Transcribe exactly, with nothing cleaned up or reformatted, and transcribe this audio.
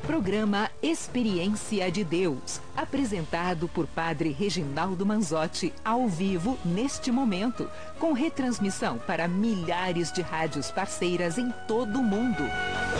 Programa Experiência de Deus, apresentado por Padre Reginaldo Manzotti, ao vivo neste momento, com retransmissão para milhares de rádios parceiras em todo o mundo.